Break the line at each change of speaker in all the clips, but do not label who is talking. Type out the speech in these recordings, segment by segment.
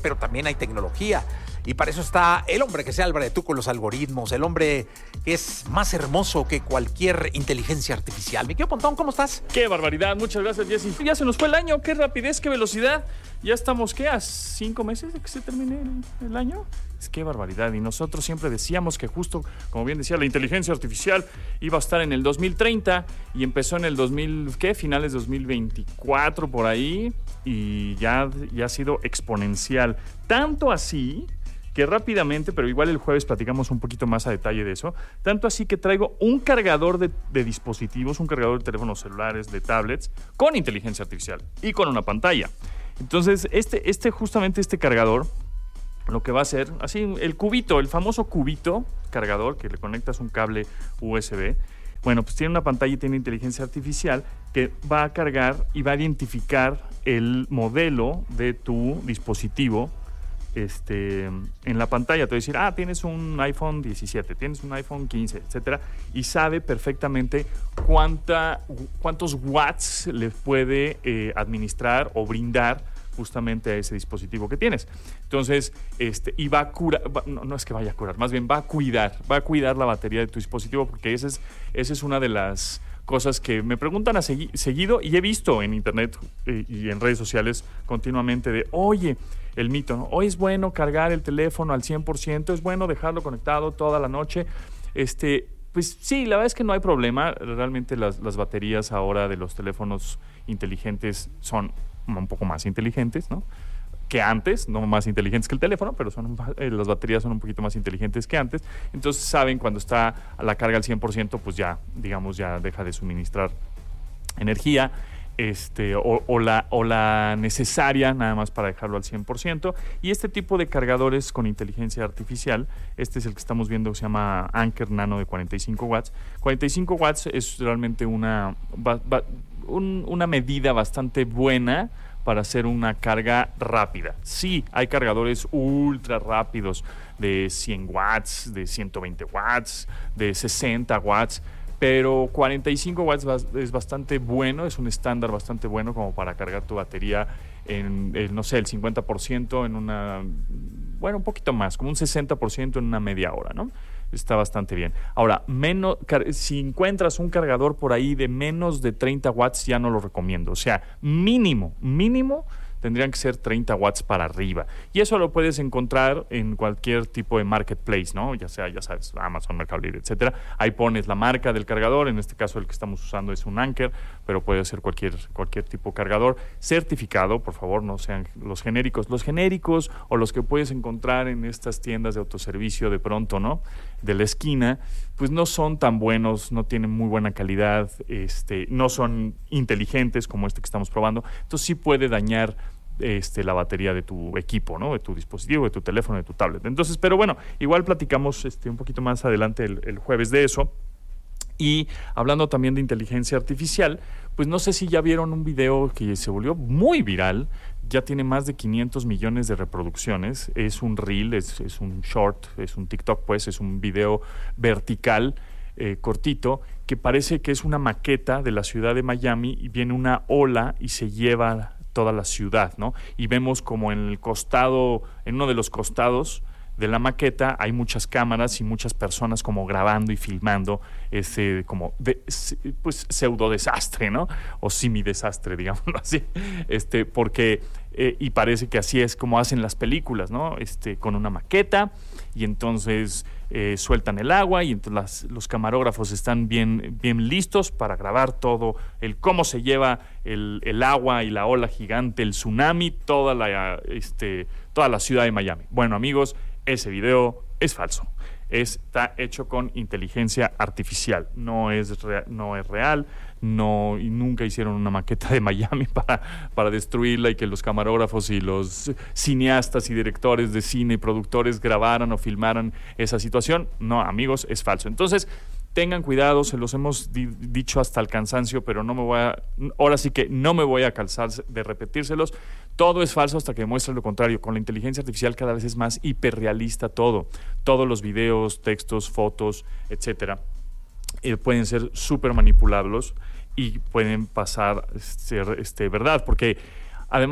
pero también hay tecnología. Y para eso está el hombre que se albra de tú con los algoritmos, el hombre que es más hermoso que cualquier inteligencia artificial. Mi querido Pontón, ¿cómo estás?
¡Qué barbaridad! Muchas gracias, Jessy. Ya se nos fue el año. ¡Qué rapidez, qué velocidad! Ya estamos, ¿qué? ¿A 5 meses de que se termine el año? Es qué barbaridad. Y nosotros siempre decíamos que justo, como bien decía, la inteligencia artificial iba a estar en el 2030 y empezó en el finales 2024 por ahí, y ya ha sido exponencial. Tanto así que rápidamente, pero igual el jueves platicamos un poquito más a detalle de eso, tanto así que traigo un cargador de dispositivos, un cargador de teléfonos celulares, de tablets, con inteligencia artificial y con una pantalla. Entonces, justamente este cargador, lo que va a hacer, así, el cubito, el famoso cubito cargador, que le conectas un cable USB, bueno, pues tiene una pantalla y tiene inteligencia artificial que va a cargar y va a identificar el modelo de tu dispositivo en la pantalla. Te va a decir, tienes un iPhone 17, tienes un iPhone 15, etcétera, y sabe perfectamente cuántos watts le puede administrar o brindar justamente a ese dispositivo que tienes. Entonces, y va a curar, no es que vaya a curar, más bien va a cuidar la batería de tu dispositivo, porque esa es una de las cosas que me preguntan seguido, y he visto en internet y en redes sociales continuamente de, oye, el mito, ¿no? Hoy es bueno cargar el teléfono al 100%, es bueno dejarlo conectado toda la noche. Pues sí, la verdad es que no hay problema. Realmente las baterías ahora de los teléfonos inteligentes son un poco más inteligentes, ¿no?, que antes, no más inteligentes que el teléfono, pero las baterías son un poquito más inteligentes que antes. Entonces saben cuando está a la carga al 100%, pues ya, digamos, ya deja de suministrar energía, o la necesaria nada más para dejarlo al 100%. Y este tipo de cargadores con inteligencia artificial, este es el que estamos viendo, que se llama Anker Nano de 45 watts. 45 watts es realmente una medida bastante buena para hacer una carga rápida. Sí, hay cargadores ultra rápidos de 100 watts, de 120 watts, de 60 watts, pero 45 watts es bastante bueno, es un estándar bastante bueno como para cargar tu batería en no sé, el 50% un poquito más, como un 60% en una media hora, ¿no? Está bastante bien. Ahora, si encuentras un cargador por ahí de menos de 30 watts, ya no lo recomiendo. O sea, mínimo, tendrían que ser 30 watts para arriba. Y eso lo puedes encontrar en cualquier tipo de marketplace, ¿no? Ya sea, ya sabes, Amazon, Mercado Libre, etcétera. Ahí pones la marca del cargador. En este caso, el que estamos usando es un Anker, pero puede ser cualquier tipo de cargador certificado. Por favor, no sean los genéricos. Los genéricos o los que puedes encontrar en estas tiendas de autoservicio de pronto, ¿no?, de la esquina, pues no son tan buenos, no tienen muy buena calidad, no son inteligentes como este que estamos probando. Entonces sí puede dañar la batería de tu equipo, ¿no?, de tu dispositivo, de tu teléfono, de tu tablet. Entonces, pero bueno, igual platicamos un poquito más adelante el jueves de eso. Y hablando también de inteligencia artificial, pues no sé si ya vieron un video que se volvió muy viral, ya tiene más de 500 millones de reproducciones, es un reel, es un short, es un TikTok, pues es un video vertical, cortito, que parece que es una maqueta de la ciudad de Miami, y viene una ola y se lleva toda la ciudad, ¿no? Y vemos como en uno de los costados de la maqueta hay muchas cámaras y muchas personas como grabando y filmando pues pseudo desastre, ¿no? O semi-desastre, digámoslo así, porque y parece que así es como hacen las películas, ¿no? Con una maqueta, y entonces sueltan el agua, y entonces los camarógrafos están bien listos para grabar todo cómo se lleva el agua y la ola gigante, el tsunami, toda la ciudad de Miami. Bueno, amigos, ese video es falso. Está hecho con inteligencia artificial. No es real. No, y nunca hicieron una maqueta de Miami para destruirla, y que los camarógrafos y los cineastas y directores de cine y productores grabaran o filmaran esa situación. No, amigos, es falso. Entonces, tengan cuidado, se los hemos dicho hasta el cansancio, pero ahora sí que no me voy a cansar de repetírselos. Todo es falso hasta que demuestre lo contrario. Con la inteligencia artificial cada vez es más hiperrealista todo. Todos los videos, textos, fotos, etcétera, pueden ser súper manipulables y pueden pasar ser verdad, porque además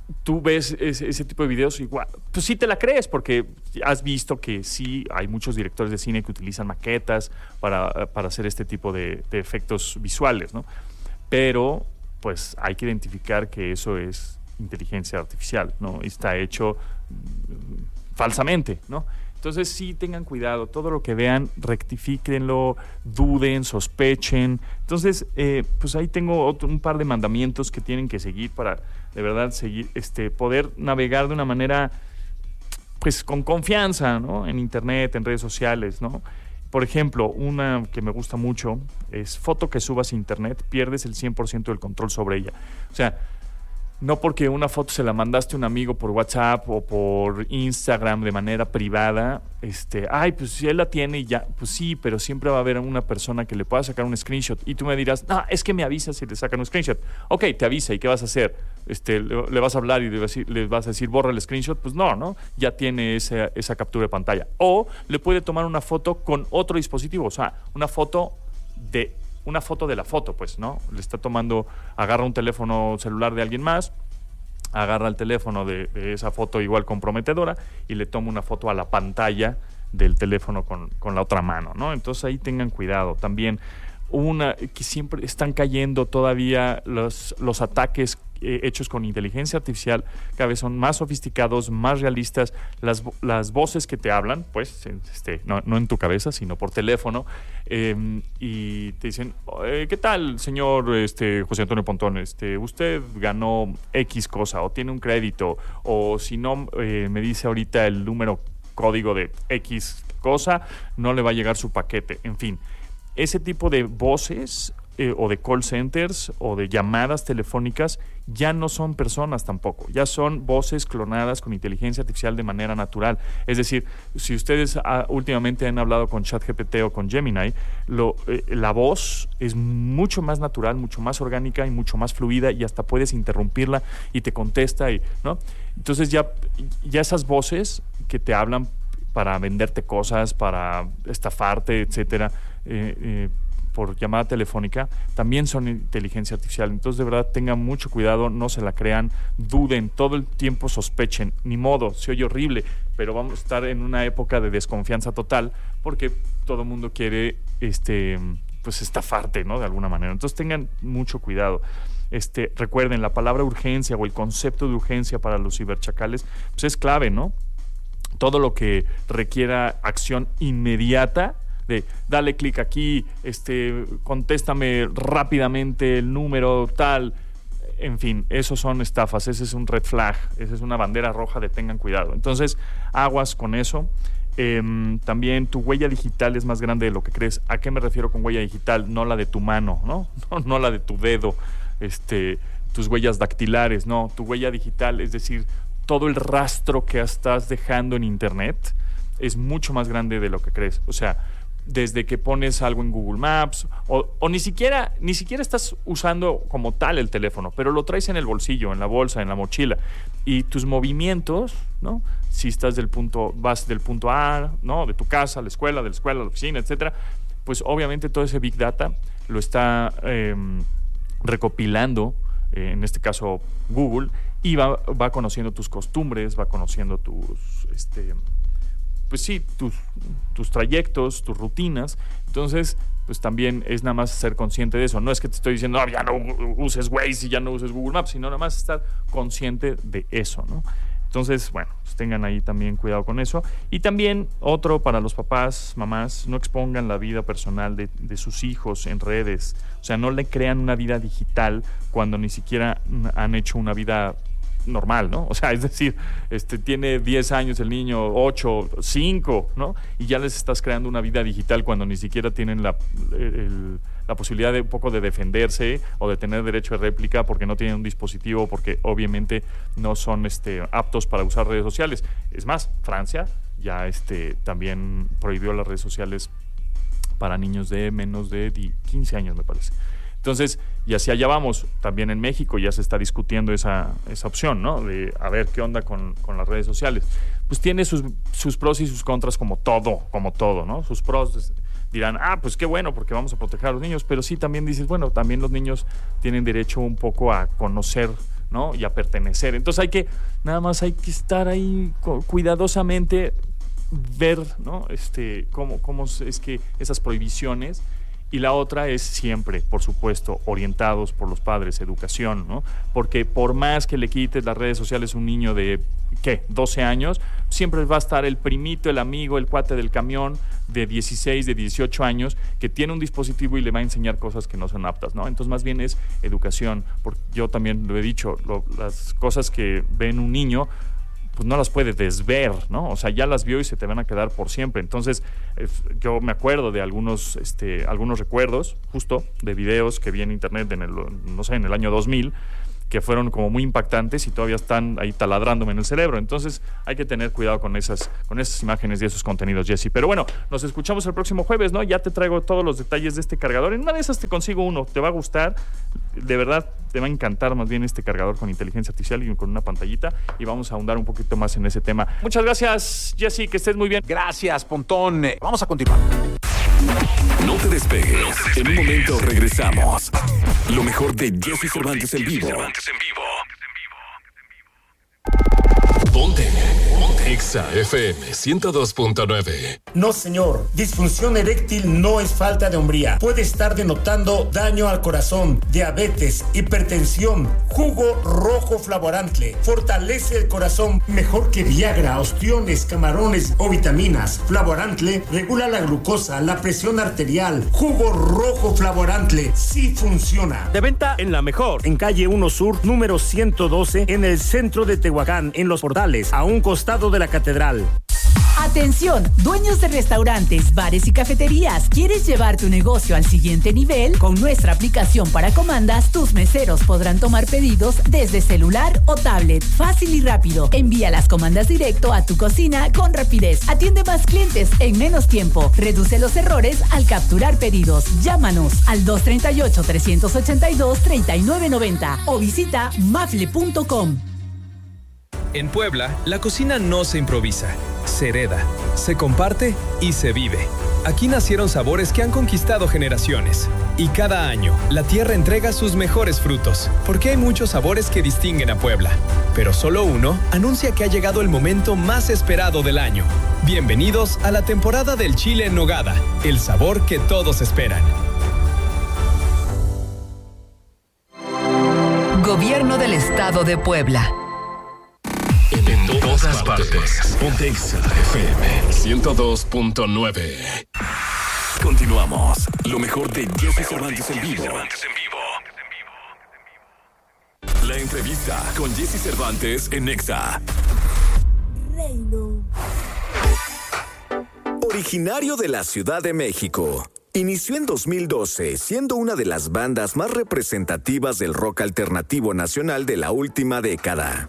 tú ves ese tipo de videos igual, pues sí te la crees, porque has visto que sí hay muchos directores de cine que utilizan maquetas para hacer este tipo de efectos visuales, ¿no? Pero pues hay que identificar que eso es inteligencia artificial, ¿no? Está hecho falsamente, ¿no? Entonces sí tengan cuidado, todo lo que vean, rectifíquenlo, duden, sospechen. Entonces, pues ahí tengo un par de mandamientos que tienen que seguir para de verdad seguir, poder navegar de una manera pues con confianza, ¿no? En internet, en redes sociales, ¿no? Por ejemplo, una que me gusta mucho es: foto que subas a internet, pierdes el 100% del control sobre ella. O sea, no porque una foto se la mandaste a un amigo por WhatsApp o por Instagram de manera privada, pues si él la tiene y ya, pues sí, pero siempre va a haber una persona que le pueda sacar un screenshot y tú me dirás, no, es que me avisas si le sacan un screenshot. Ok, te avisa, ¿y qué vas a hacer? ¿Le vas a hablar y le vas a decir borra el screenshot? Pues no, ya tiene esa captura de pantalla. O le puede tomar una foto con otro dispositivo, o sea, una foto de la foto, pues, ¿no? Le está tomando, agarra un teléfono celular de alguien más, agarra el teléfono de esa foto igual comprometedora y le toma una foto a la pantalla del teléfono con la otra mano, ¿no? Entonces ahí tengan cuidado. También que siempre están cayendo todavía los ataques hechos con inteligencia artificial, cada vez son más sofisticados, más realistas. Las voces que te hablan, pues, no en tu cabeza, sino por teléfono, y te dicen, ¿qué tal, señor José Antonio Pontón? Usted ganó X cosa, o tiene un crédito, o si no, me dice ahorita el número código de X cosa, no le va a llegar su paquete. En fin, ese tipo de voces o de call centers o de llamadas telefónicas ya no son personas tampoco, ya son voces clonadas con inteligencia artificial de manera natural. Es decir, si ustedes últimamente han hablado con ChatGPT o con Gemini, la voz es mucho más natural, mucho más orgánica y mucho más fluida, y hasta puedes interrumpirla y te contesta, ¿no? Entonces ya esas voces que te hablan para venderte cosas, para estafarte, etcétera, por llamada telefónica, también son inteligencia artificial. Entonces, de verdad, tengan mucho cuidado, no se la crean, duden, todo el tiempo sospechen. Ni modo, se oye horrible, pero vamos a estar en una época de desconfianza total, porque todo el mundo quiere pues estafarte, ¿no? De alguna manera. Entonces, tengan mucho cuidado. Recuerden, la palabra urgencia o el concepto de urgencia para los ciberchacales, pues es clave, ¿no? Todo lo que requiera acción inmediata, de dale clic aquí, contéstame rápidamente el número tal, en fin, esos son estafas, ese es un red flag, esa es una bandera roja de tengan cuidado. Entonces, aguas con eso. También tu huella digital es más grande de lo que crees. ¿A qué me refiero con huella digital? No la de tu mano, ¿no? No la de tu dedo, tus huellas dactilares, no, tu huella digital, es decir, todo el rastro que estás dejando en internet es mucho más grande de lo que crees. O sea, desde que pones algo en Google Maps o ni siquiera estás usando como tal el teléfono, pero lo traes en el bolsillo, en la bolsa, en la mochila, y tus movimientos, ¿no? Si vas del punto A, ¿no? De tu casa a la escuela, de la escuela a la oficina, etcétera, pues obviamente todo ese Big Data lo está recopilando, en este caso Google, y va conociendo tus costumbres, va conociendo tus trayectos, tus rutinas. Entonces, pues también es nada más ser consciente de eso. No es que te estoy diciendo, ya no uses Waze y ya no uses Google Maps, sino nada más estar consciente de eso, ¿no? Entonces, bueno, pues tengan ahí también cuidado con eso. Y también otro para los papás, mamás, no expongan la vida personal de sus hijos en redes. O sea, no le crean una vida digital cuando ni siquiera han hecho una vida normal, ¿no? O sea, es decir, tiene 10 años el niño, 8, 5, ¿no? Y ya les estás creando una vida digital cuando ni siquiera tienen la posibilidad de un poco de defenderse o de tener derecho de réplica, porque no tienen un dispositivo, porque obviamente no son aptos para usar redes sociales. Es más, Francia ya también prohibió las redes sociales para niños de menos de 15 años, me parece. Entonces, y así allá vamos. También en México ya se está discutiendo esa opción, ¿no? De a ver qué onda con las redes sociales. Pues tiene sus pros y sus contras, como todo, ¿no? Sus pros dirán, pues qué bueno, porque vamos a proteger a los niños, pero sí también dices, bueno, también los niños tienen derecho un poco a conocer ¿no? Y a pertenecer. Entonces nada más hay que estar ahí cuidadosamente, ver, ¿no? Cómo es que esas prohibiciones. Y la otra es siempre, por supuesto, orientados por los padres, educación, ¿no? Porque por más que le quites las redes sociales a un niño de, 12 años, siempre va a estar el primito, el amigo, el cuate del camión de 16, de 18 años, que tiene un dispositivo y le va a enseñar cosas que no son aptas, ¿no? Entonces, más bien es educación. Porque yo también lo he dicho, las cosas que ve en un niño, pues no las puede desver, ¿no? O sea, ya las vio y se te van a quedar por siempre. Entonces, yo me acuerdo de algunos recuerdos, justo, de videos que vi en internet en el año 2000, que fueron como muy impactantes y todavía están ahí taladrándome en el cerebro. Entonces, hay que tener cuidado con esas imágenes y esos contenidos, Jesse. Pero bueno, nos escuchamos el próximo jueves, ¿no? Ya te traigo todos los detalles de este cargador. En una de esas te consigo uno, te va a gustar. De verdad, te va a encantar más bien este cargador con inteligencia artificial y con una pantallita. Y vamos a ahondar un poquito más en ese tema. Muchas gracias, Jesse, que estés muy bien.
Gracias, Pontón. Vamos a continuar.
No te despegues. En un momento regresamos. Lo mejor de Jesse Cervantes en vivo. Ponte Exa FM 102.9.
No, señor. Disfunción eréctil no es falta de hombría. Puede estar denotando daño al corazón, diabetes, hipertensión. Jugo rojo Flavorantle fortalece el corazón mejor que Viagra, ostiones, camarones o vitaminas. Flavorantle regula la glucosa, la presión arterial. Jugo rojo Flavorantle sí funciona.
De venta en La Mejor,
En calle 1 Sur, número 112, en el centro de Tehuacán, en Los Portales, a un costado de la catedral.
Atención, dueños de restaurantes, bares y cafeterías. ¿Quieres llevar tu negocio al siguiente nivel? Con nuestra aplicación para comandas, tus meseros podrán tomar pedidos desde celular o tablet. Fácil y rápido. Envía las comandas directo a tu cocina con rapidez. Atiende más clientes en menos tiempo. Reduce los errores al capturar pedidos. Llámanos al 238-382-3990 o visita mafle.com.
En Puebla, la cocina no se improvisa, se hereda, se comparte y se vive. Aquí nacieron sabores que han conquistado generaciones. Y cada año, la tierra entrega sus mejores frutos, porque hay muchos sabores que distinguen a Puebla. Pero solo uno anuncia que ha llegado el momento más esperado del año. Bienvenidos a la temporada del chile en nogada, el sabor que todos esperan.
Gobierno del Estado de Puebla.
En todas partes. Ponte Exa FM 102.9. Continuamos. Lo mejor de Jesse Cervantes en vivo. La entrevista con Jesse Cervantes en Exa.
Reino.
Originario de la Ciudad de México, inició en 2012 siendo una de las bandas más representativas del rock alternativo nacional de la última década.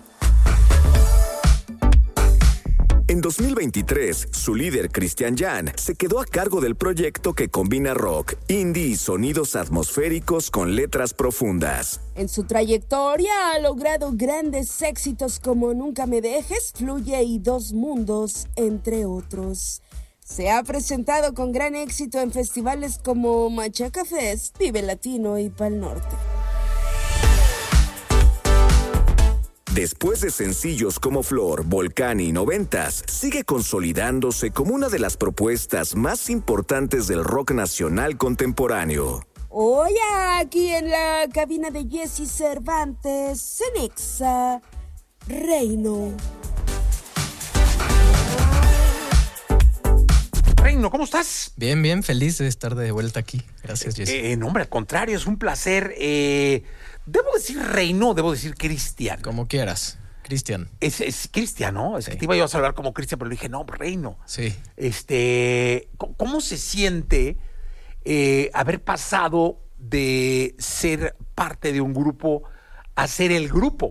En 2023, su líder Cristian Jan se quedó a cargo del proyecto que combina rock, indie y sonidos atmosféricos con letras profundas.
En su trayectoria ha logrado grandes éxitos como Nunca me dejes, Fluye y Dos mundos, entre otros. Se ha presentado con gran éxito en festivales como Machaca Fest, Vive Latino y Pal Norte.
Después de sencillos como Flor, Volcán y Noventas, sigue consolidándose como una de las propuestas más importantes del rock nacional contemporáneo.
Hoy aquí en la cabina de Jesse Cervantes, en Exa, Reino.
Reino, ¿cómo estás?
Bien, bien, feliz de estar de vuelta aquí. Gracias, Jesse.
No, hombre, al contrario, es un placer. ¿Debo decir Reino o debo decir Cristian?
Como quieras. Cristian.
Es Cristian, ¿no? Es
sí.
Que te iba yo a saludar como Cristian, pero le dije, no, Reino.
Sí.
¿Cómo se siente haber pasado de ser parte de un grupo a ser el grupo?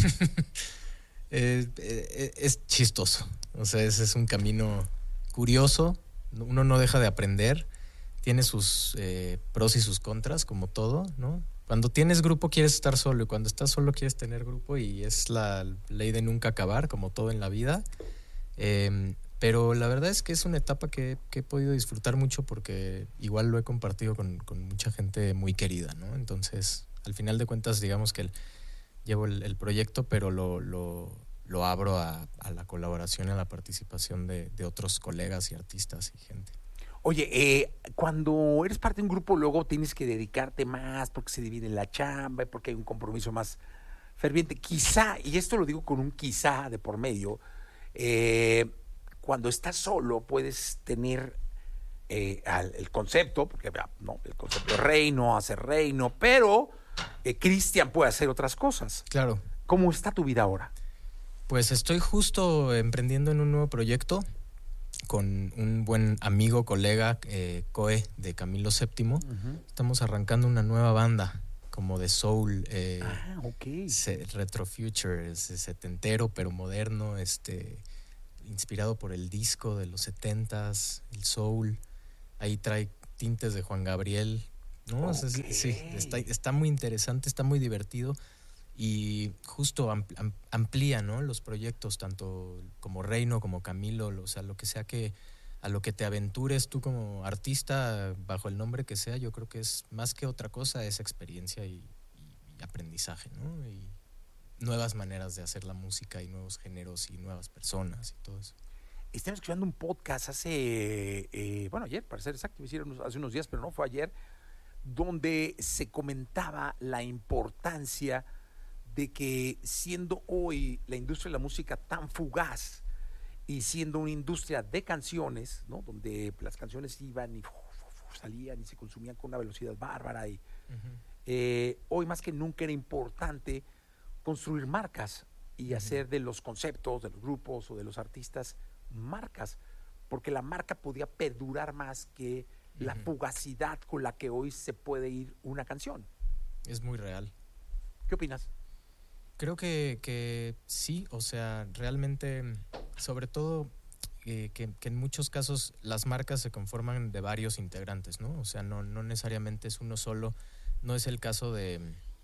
Es chistoso. O sea, ese es un camino curioso. Uno no deja de aprender. Tiene sus pros y sus contras, como todo, ¿no? Cuando tienes grupo quieres estar solo y cuando estás solo quieres tener grupo y es la ley de nunca acabar, como todo en la vida. Pero la verdad es que es una etapa que he podido disfrutar mucho porque igual lo he compartido con mucha gente muy querida, ¿no? Entonces, al final de cuentas, digamos que llevo el proyecto, pero lo abro a la colaboración y a la participación de otros colegas y artistas y gente.
Oye, cuando eres parte de un grupo, luego tienes que dedicarte más porque se divide la chamba y porque hay un compromiso más ferviente. Quizá, y esto lo digo con un quizá de por medio, cuando estás solo puedes tener el concepto, porque no, el concepto de reino, hacer reino, pero Cristian puede hacer otras cosas.
Claro.
¿Cómo está tu vida ahora?
Pues estoy justo emprendiendo en un nuevo proyecto con un buen amigo, colega, Coe, de Camilo VII. Uh-huh. Estamos arrancando una nueva banda, como de soul,
okay.
Retro future, setentero, pero moderno, inspirado por el disco de los 70s, el soul. Ahí trae tintes de Juan Gabriel, ¿no?
Okay.
Sí, está muy interesante, está muy divertido. Y justo amplía, ¿no?, los proyectos, tanto como Reino, como Camilo, o sea, lo que sea a lo que te aventures tú como artista, bajo el nombre que sea, yo creo que es más que otra cosa, es experiencia y aprendizaje, ¿no? Y nuevas maneras de hacer la música y nuevos géneros y nuevas personas y todo eso.
Estamos escuchando un podcast ayer, para ser exacto, me hicieron hace unos días, pero no fue ayer, donde se comentaba la importancia de que siendo hoy la industria de la música tan fugaz y siendo una industria de canciones, ¿no?, donde las canciones iban y salían y se consumían con una velocidad bárbara y hoy más que nunca era importante construir marcas y hacer de los conceptos, de los grupos o de los artistas marcas, porque la marca podía perdurar más que la fugacidad con la que hoy se puede ir una canción.
Es muy real.
¿Qué opinas?
Creo que sí, o sea, realmente, sobre todo que en muchos casos las marcas se conforman de varios integrantes, ¿no? O sea, no necesariamente es uno solo. No es el caso de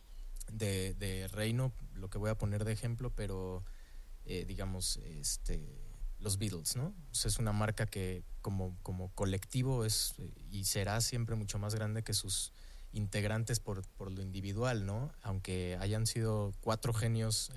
Reino, lo que voy a poner de ejemplo, pero digamos, los Beatles, ¿no? O sea, es una marca que como colectivo es y será siempre mucho más grande que sus integrantes por lo individual, ¿no? Aunque hayan sido 4 genios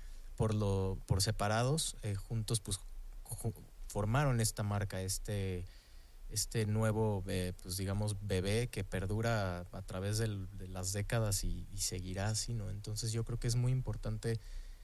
por separados, juntos pues formaron esta marca, este nuevo pues digamos bebé que perdura a través de las décadas y seguirá así, ¿no? Entonces yo creo que es muy importante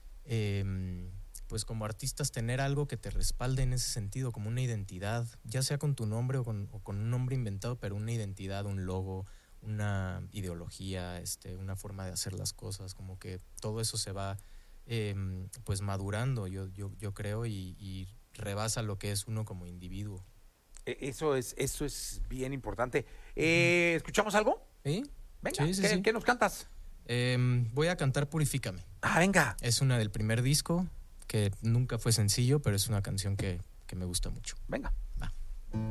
pues como artistas tener algo que te respalde en ese sentido, como una identidad, ya sea con tu nombre o con un nombre inventado, pero una identidad, un logo, una ideología, una forma de hacer las cosas, como que todo eso se va pues madurando, yo creo, y rebasa lo que es uno como individuo.
Eso es bien importante. ¿Escuchamos algo?
¿Sí?
Venga,
sí.
¿Qué nos cantas?
Voy a cantar Purifícame.
Venga.
Es una del primer disco, que nunca fue sencillo, pero es una canción que me gusta mucho.
Venga.